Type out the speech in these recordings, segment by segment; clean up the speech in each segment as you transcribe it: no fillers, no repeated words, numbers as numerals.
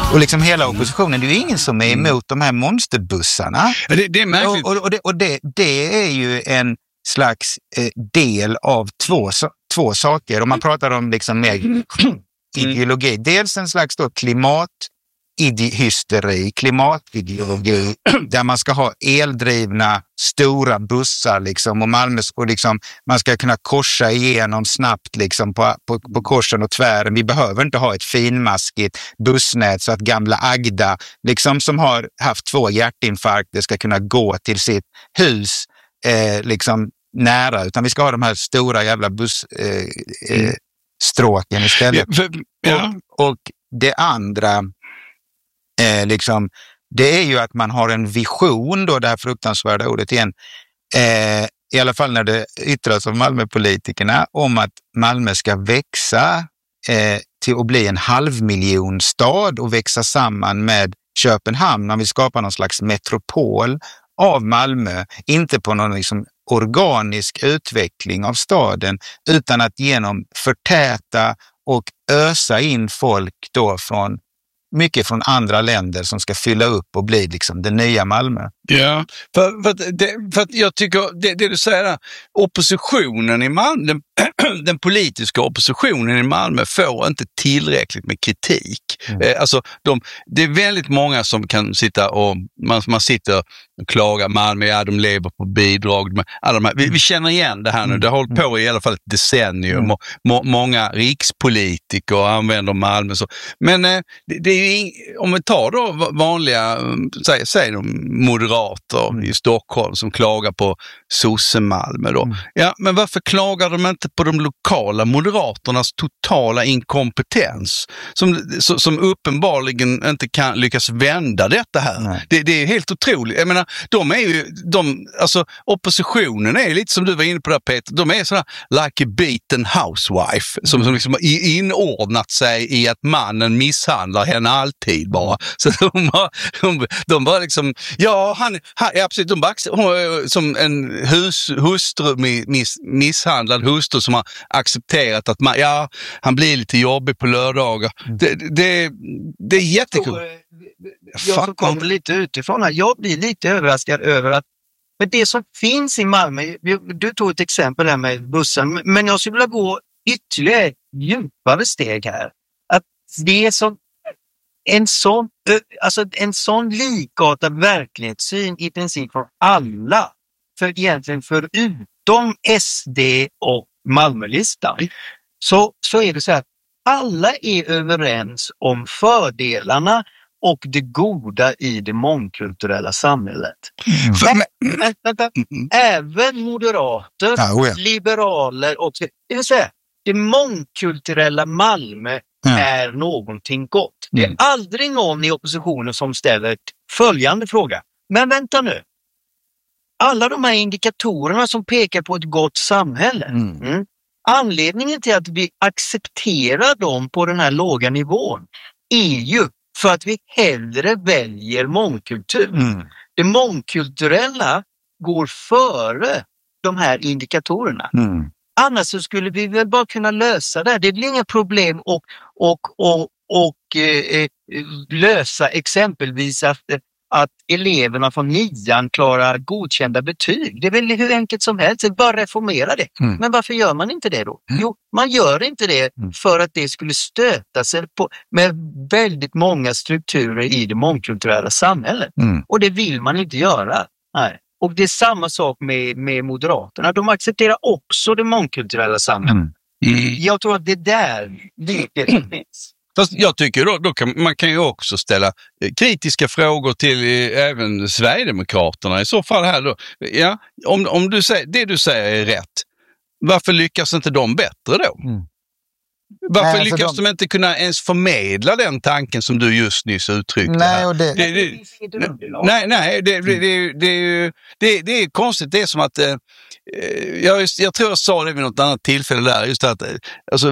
Och liksom hela oppositionen, det är ju ingen som är emot de här monsterbussarna. Det är märkligt. Och det är ju en slags del av två saker. Om man pratar om liksom mer ideologi. Dels en slags då klimatideologi där man ska ha eldrivna stora bussar liksom, och Malmö, och liksom, man ska kunna korsa igenom snabbt liksom, på korsen och tvären. Vi behöver inte ha ett finmaskigt bussnät så att gamla Agda liksom, som har haft 2 hjärtinfarkter ska kunna gå till sitt hus liksom nära, utan vi ska ha de här stora jävla bussstråken istället. Och det andra liksom, det är ju att man har en vision då, det här fruktansvärda ordet igen, i alla fall när det yttras av Malmöpolitikerna, om att Malmö ska växa till att bli en halvmiljonstad och växa samman med Köpenhamn. Man vill skapa någon slags metropol av Malmö, inte på någon liksom organisk utveckling av staden, utan att genom förtäta och ösa in folk då mycket från andra länder som ska fylla upp och bli liksom det nya Malmö. Ja, för att jag tycker det du säger där, oppositionen i Malmö, den politiska oppositionen i Malmö får inte tillräckligt med kritik. Alltså det är väldigt många som kan sitta och man sitter och klagar Malmö, ja de lever på bidrag. Alla de här, vi känner igen det här nu, det har hållit på i alla fall ett decennium och många rikspolitiker använder Malmö så. Men det är ju om vi tar då vanliga, säg de moderater i Stockholm som klagar på sosse-Malmö då. Ja, men varför klagar de inte på de lokala moderaternas totala inkompetens som uppenbarligen inte kan lyckas vända detta här? Det är helt otroligt. Jag menar, alltså oppositionen är lite som du var inne på där, Peter, de är sådär like a beaten housewife som liksom inordnat sig i att mannen misshandlar henne alltid bara. Så de bara liksom, absolut, de bara som en hustru misshandlad hustru som har accepterat att han blir lite jobbig på lördagar. Det är jättekul. Jag som kommer lite utifrån här, jag blir lite överraskad över att men det som finns i Malmö, du tog ett exempel här med bussen, men jag skulle vilja gå ytterligare djupare steg här. Att det är som en sån likartad verklighetssyn i princip för alla, för egentligen förutom SD och Malmölistan, så är det så här, alla är överens om fördelarna och det goda i det mångkulturella samhället. Även moderater, liberaler och det vill säga, det mångkulturella Malmö är någonting gott. Det är aldrig någon i oppositionen som ställer följande fråga. Men vänta nu. Alla de här indikatorerna som pekar på ett gott samhälle. Anledningen till att vi accepterar dem på den här låga nivån är ju för att vi hellre väljer mångkultur. Det mångkulturella går före de här indikatorerna. Annars så skulle vi väl bara kunna lösa det. Det blir inga problem och lösa exempelvis att eleverna från 9:an klarar godkända betyg. Det är väl hur enkelt som helst, det är bara reformera det. Men varför gör man inte det då? Jo, man gör inte det för att det skulle stöta sig med väldigt många strukturer i det mångkulturella samhället. Och det vill man inte göra. Nej. Och det är samma sak med Moderaterna. De accepterar också det mångkulturella samhället. Jag tror att det är där det finns. Fast jag tycker man kan ju också ställa kritiska frågor till även Sverigedemokraterna i så fall här då. Ja, om det du säger är rätt, varför lyckas inte de bättre då? Varför lyckas de inte kunna ens förmedla den tanken som du just nyss uttryckte? Det är konstigt. Det är som att jag tror jag sa det vid något annat tillfälle där, just att alltså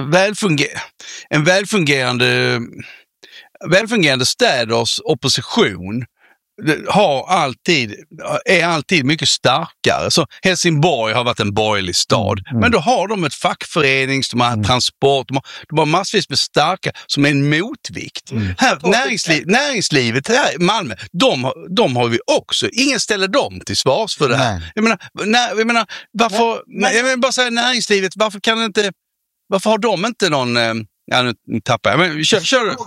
välfungerande städers opposition är alltid mycket starkare. Så Helsingborg har varit en borgerlig stad, men då har de ett fackförenings, de har transport, de har massvis med starka som är en motvikt. Här, näringslivet här i Malmö, de har vi också. Ingen ställer dem till svars för det här. Jag menar, varför, jag vill bara säga näringslivet, varför har de inte någon, nu tappar jag, men kör du.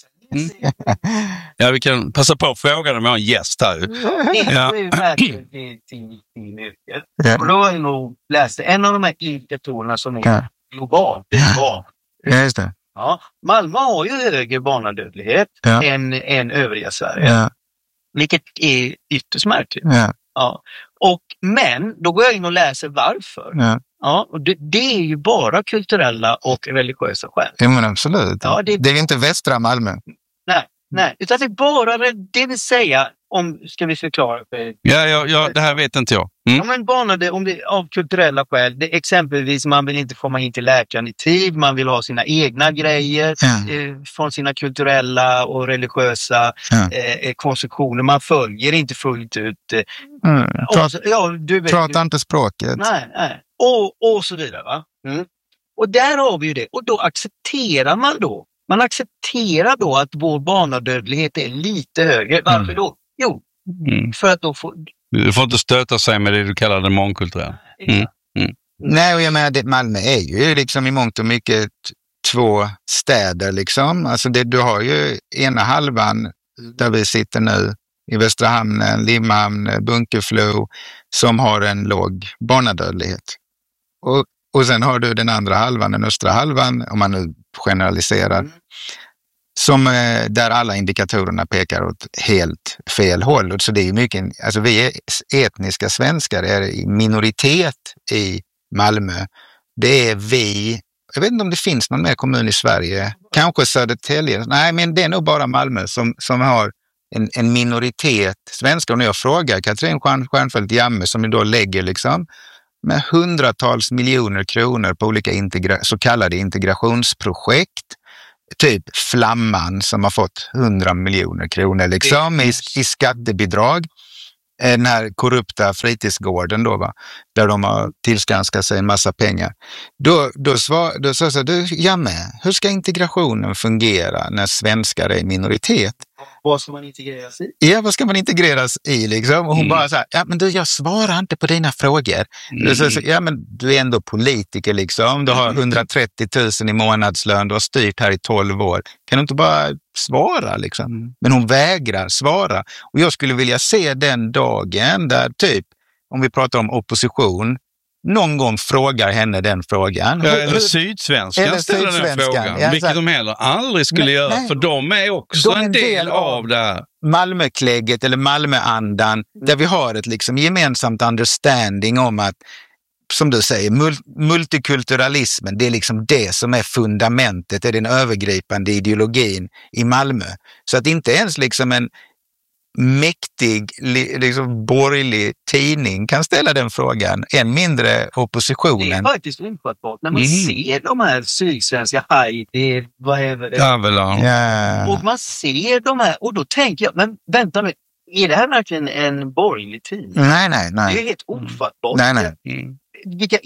Ja, vi kan passa på att fråga om jag har en gäst här. Ja. Det är ju verkligen till yrket. Och då har jag nog läst en av de här indikatorerna som är globalt. Ja, just det. Ja, Malmö har ju högre barnadödlighet än övriga Sverige. Ja. Vilket är ytterst märkligt. Ja. Men då går jag in och läser varför. Ja, och det är ju bara kulturella och religiösa skäl. Ja, men absolut. Ja, det är inte västra Malmö. Nej, utan det är bara det vill säga, ska vi förklara? Ja, det här vet inte jag. Ja, men om det är av kulturella skäl, exempelvis man vill inte komma in till läkaren i tid, man vill ha sina egna grejer från sina kulturella och religiösa konstruktioner, man följer inte fullt ut. Prata inte språket. Nej. Och så vidare, va? Och där har vi ju det, och då accepterar man accepterar då att vår barnadödlighet är lite högre. Varför då? Jo, för att då du får inte stöta sig med det du kallar det mångkulturella. Nej, och jag menar, Malmö är ju liksom i mångt och mycket två städer liksom. Alltså du har ju ena halvan där vi sitter nu i Västra hamnen, Limhamn, Bunkeflo, som har en låg barnadödlighet. Och sen har du den andra halvan, den östra halvan, om man nu generaliserar, där alla indikatorerna pekar åt helt fel håll. Så det är mycket, alltså vi är etniska svenskar, är i minoritet i Malmö. Det är vi, jag vet inte om det finns någon mer kommun i Sverige, kanske Södertälje. Nej, men det är nog bara Malmö som har en minoritet svenskar. Och när jag frågar Katrin Stjernfeldt Jammeh, som då lägger liksom med hundratals miljoner kronor på olika så kallade integrationsprojekt, typ Flamman som har fått 100 miljoner kronor liksom i skattebidrag. Den här korrupta fritidsgården då, va, där de har tillskanskat sig en massa pengar. Då sa du, Jammeh, hur ska integrationen fungera när svenskar är minoritet? Vad ska man integreras i? Ja, vad ska man integreras i liksom? Och hon bara så här, ja men du, jag svarar inte på dina frågor. Ja men du är ändå politiker liksom, du har 130 000 i månadslön, du har styrt här i 12 år. Kan du inte bara svara liksom? Men hon vägrar svara. Och jag skulle vilja se den dagen där typ, om vi pratar om opposition, någon gång frågar henne den frågan. Ja, eller Sydsvenskan ställer den frågan. Vilket de heller aldrig skulle göra. För de är också en del av det här. Malmöklägget eller Malmöandan. Där vi har ett liksom gemensamt understanding om att, som du säger, multikulturalismen. Det är liksom det som är fundamentet. Det är den övergripande ideologin i Malmö. Så att inte ens liksom en mäktig liksom borgerlig tidning kan ställa den frågan, än mindre oppositionen. Det är faktiskt ofattbart när man ser de här sydsvenska Heidi, vad är det? Och man ser de här, och då tänker jag, men vänta nu, är det här verkligen en borgerlig tidning? Nej. Det är helt ofattbart. Nej. Vilka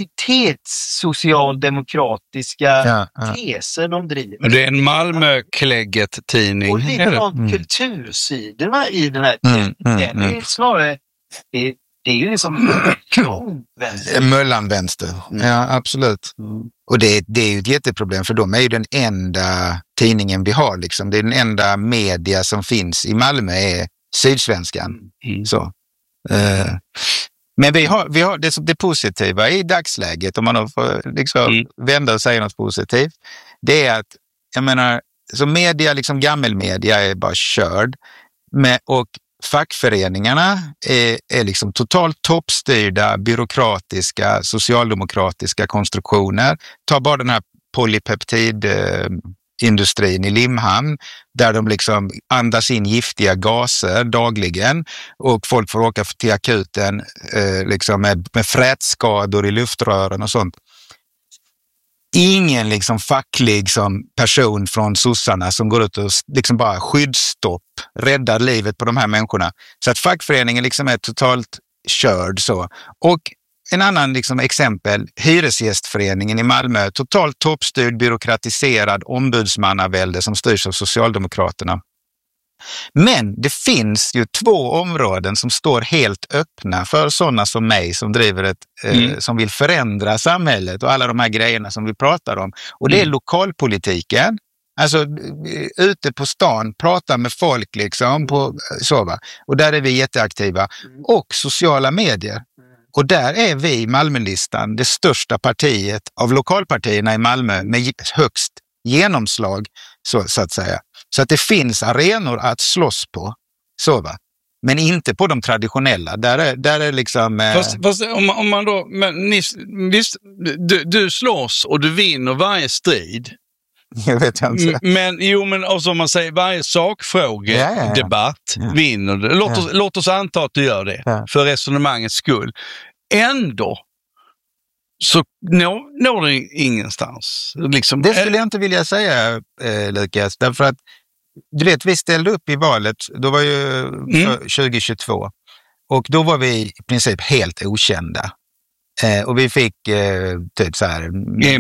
identitetssocialdemokratiska teser de driver. Men det är en Malmöklägget-tidning. Och det är kultursidorna i den här tidningen. Det är snarare, det är ju liksom Möllanvänster. Ja, absolut. Och det är ju ett jätteproblem, för de är ju den enda tidningen vi har liksom. Det är den enda media som finns i Malmö är Sydsvenskan. Så. Men vi har det positiva i dagsläget, om man får liksom vända och säga något positivt, det är att, jag menar, så media, liksom gammelmedia är bara körd, och fackföreningarna är liksom totalt toppstyrda, byråkratiska, socialdemokratiska konstruktioner. Ta bara den här polypeptidindustrin i Limhamn, där de liksom andas in giftiga gaser dagligen och folk får åka till akuten liksom med frätskador i luftrören och sånt. Ingen liksom facklig person från sossarna som går ut och liksom bara skyddsstopp räddar livet på de här människorna. Så att fackföreningen liksom är totalt körd så. Och en annan liksom exempel, Hyresgästföreningen i Malmö, totalt toppstyrd, byråkratiserad ombudsmannavälde som styrs av Socialdemokraterna. Men det finns ju 2 områden som står helt öppna för sådana som mig som driver som vill förändra samhället och alla de här grejerna som vi pratar om. Och det är lokalpolitiken. Alltså ute på stan, prata med folk liksom, och där är vi jätteaktiva. Och sociala medier. Och där är vi i Malmölistan det största partiet av lokalpartierna i Malmö med högst genomslag så att säga. Så att det finns arenor att slåss på, men inte på de traditionella. Där är liksom... Fast om man då... Visst, du slåss och du vinner varje strid. Jag vet inte. Men alltså, om man säger varje sakfrågedebatt vinner du. Låt oss anta att du gör det för resonemangets skull. Ändå så når det ingenstans. Liksom. Det skulle jag inte vilja säga, Lukas. Därför att, du vet, vi ställde upp i valet, då var ju 2022. Och då var vi i princip helt okända. Och vi fick typ så här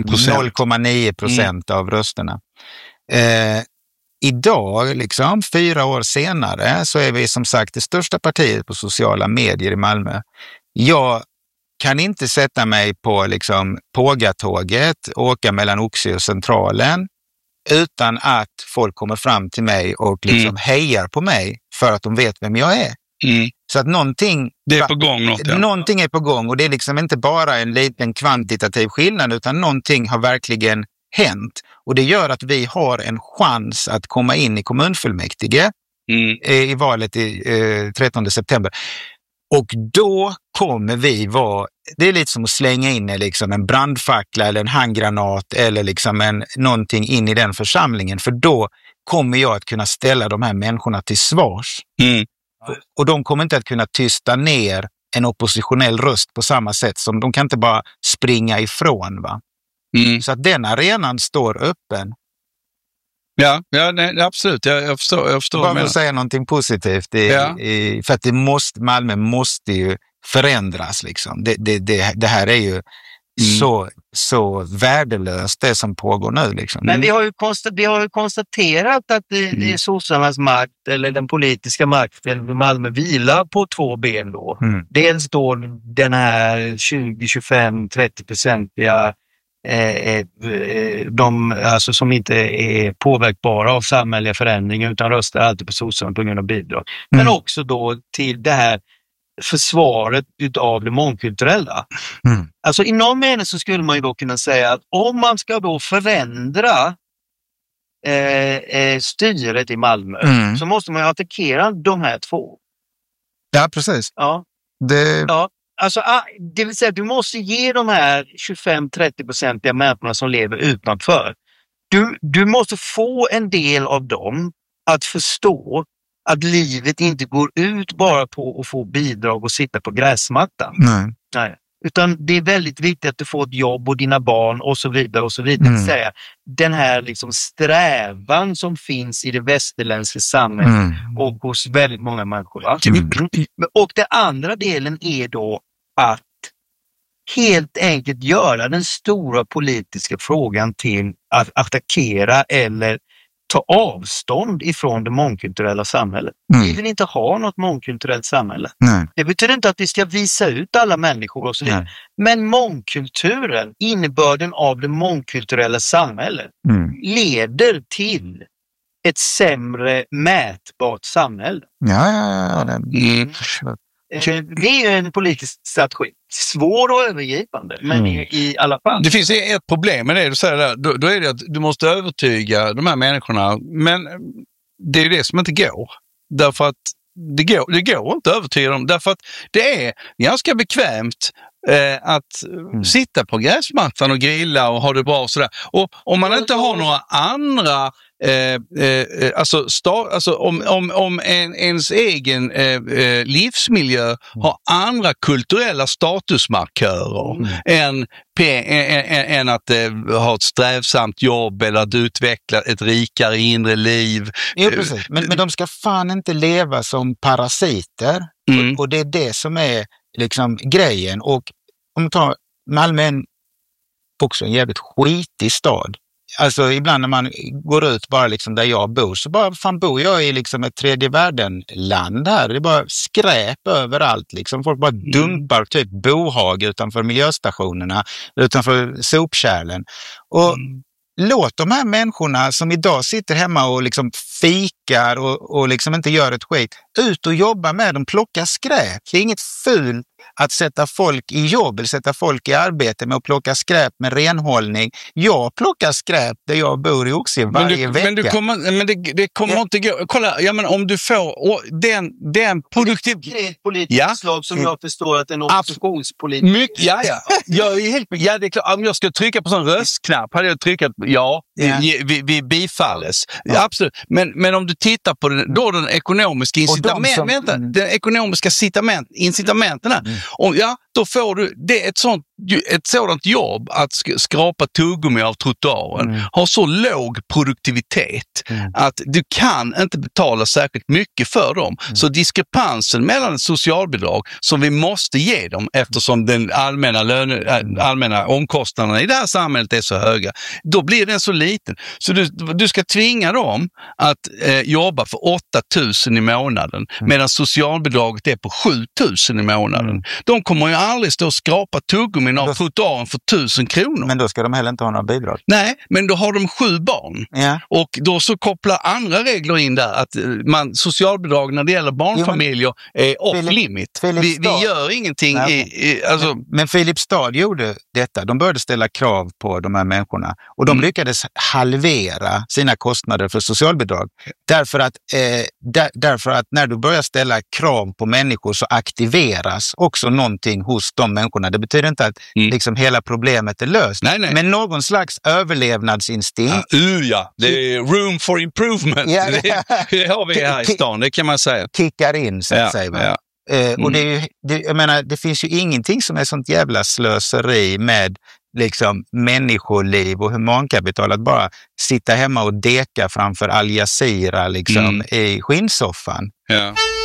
0,9% av rösterna. Idag, liksom 4 år senare, så är vi som sagt det största partiet på sociala medier i Malmö. Jag kan inte sätta mig på liksom Pågatåget och åka mellan Oxie och Centralen utan att folk kommer fram till mig och liksom hejar på mig för att de vet vem jag är. Så att någonting det är på gång. Någonting är på gång, och det är liksom inte bara en liten kvantitativ skillnad, utan någonting har verkligen hänt. Och det gör att vi har en chans att komma in i kommunfullmäktige i valet i 13 september. Och då kommer vi vara, det är lite som att slänga in liksom en brandfackla eller en handgranat eller liksom någonting in i den församlingen. För då kommer jag att kunna ställa de här människorna till svars. Och de kommer inte att kunna tysta ner en oppositionell röst på samma sätt som de kan inte bara springa ifrån. Va? Så att den arenan står öppen. Ja, nej, absolut. Jag förstår. Bara för att säga någonting positivt. För att Malmö måste ju förändras. Liksom. Det här är ju så värdelöst det som pågår nu. Liksom. Men vi har ju konstaterat att det är sossarnas makt eller den politiska makten i Malmö vilar på 2 ben då. Dels då den här 20, 25, 30-procentiga de alltså som inte är påverkbara av samhälleliga förändringar utan röstar alltid på sossarna på grund av bidrag. Men också då till det här försvaret av det mångkulturella. Alltså i någon mening så skulle man ju då kunna säga att om man ska då förändra styret i Malmö så måste man ju attackera de här 2. Ja, precis. Ja. Alltså, det vill säga du måste ge de här 25-30% människorna som lever utanför. Du måste få en del av dem att förstå att livet inte går ut bara på att få bidrag och sitta på gräsmattan. Nej. Utan det är väldigt viktigt att du får ett jobb och dina barn och så vidare och så vidare. Det vill säga, den här liksom strävan som finns i det västerländska samhället och hos väldigt många människor. Och den andra delen är då att helt enkelt göra den stora politiska frågan till att attackera eller ta avstånd ifrån det mångkulturella samhället. Vi vill inte ha något mångkulturellt samhälle. Det betyder inte att vi ska visa ut alla människor och så vidare. Men mångkulturen, innebörden av det mångkulturella samhället leder till ett sämre mätbart samhälle. Det är ju en politisk strategi. Svår och övergripande, men i alla fall. Det finns ett problem med det du säger där. Då är det att du måste övertyga de här människorna. Men det är det som inte går. Därför att det går inte att övertyga dem. Därför att det är ganska bekvämt att sitta på gräsmattan och grilla och ha det bra och sådär. Och om man inte har några andra om ens egen livsmiljö har andra kulturella statusmarkörer än att ha ett strävsamt jobb eller att utveckla ett rikare inre liv. Jo, precis. Men de ska fan inte leva som parasiter. Och det är det som är liksom grejen. Och om man tar Malmö är också en jävligt skitig stad. Alltså ibland när man går ut bara liksom där jag bor så bara fan bor jag i liksom ett tredje världen-land här. Det är bara skräp överallt liksom. Folk bara dumpar typ bohag utanför miljöstationerna, utanför sopkärlen. Och låt de här människorna som idag sitter hemma och liksom fikar och liksom inte gör ett skit, ut och jobba med dem, plocka skräp. Det är inget fult att sätta folk i jobb eller sätta folk i arbete med att plocka skräp med renhållning. Jag plockar skräp där jag bor i Oxie varje vecka. Men det kommer inte gå. Kolla, ja, men om du får den produktiv... Det är ett politiskt slag som jag förstår att en oppositionspolitik... Jag är helt... Ja, det är klart. Om jag ska trycka på sån röstknapp hade jag tryckat vi bifalles. Ja. Absolut. Men om du tittar på den ekonomiska den ekonomiska incitamenten då får du ett sådant jobb att skrapa tuggummi av trottoaren har så låg produktivitet att du kan inte betala särskilt mycket för dem. Så diskrepansen mellan socialbidrag som vi måste ge dem eftersom den allmänna omkostnaderna i det här samhället är så höga, då blir den så liten. Så du ska tvinga dem att jobba för 8 000 i månaden medan socialbidraget är på 7 000 i månaden. De kommer ju aldrig stå och skrapa tuggummin av trottoaren för 1 000 kronor. Men då ska de heller inte ha några bidrag. Nej, men då har de 7 barn. Ja. Och då så kopplar andra regler in där att socialbidrag när det gäller barnfamiljer är off limit. Vi gör ingenting Men Filipstad gjorde detta. De började ställa krav på de här människorna och de lyckades halvera sina kostnader för socialbidrag. Därför att när du börjar ställa krav på människor så aktiveras också någonting hos de människorna. Det betyder inte att liksom hela problemet är löst. Nej. Men någon slags överlevnadsinstinkt. Det är room for improvement. Ja. Det har vi här i stan, det kan man säga. Kickar in, så att säga. Ja. Och jag menar, det finns ju ingenting som är sånt jävla slöseri med liksom människoliv och humankapital att bara sitta hemma och deka framför Al Jazeera liksom i skinnsoffan. Ja.